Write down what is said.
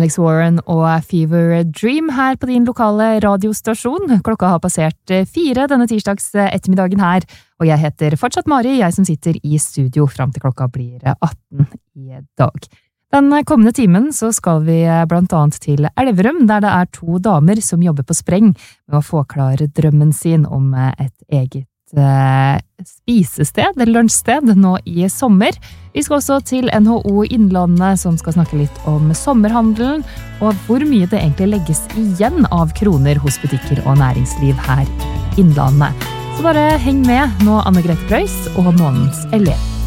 Alex Warren og Fever Dream her på din lokale radiostasjon. Klokka har passert 4 denne tirsdags ettermiddagen her, og jeg heter fortsatt Mari, jeg som sitter i studio frem til klokka blir 18 i dag. Den kommende timen så skal vi blant annet til Elverum, der det 2 damer som jobber på spreng med å få klar drømmen sin om et eget spisested, eller lunsjsted, nå i sommer. Vi skal også til NHO Innlandet, som skal snakke litt om sommerhandelen, og hvor mye det egentlig legges igjen av kroner hos butikker og næringsliv her i Innlandet. Så bare heng med nå, Anne-Grete Preus og Månens elev.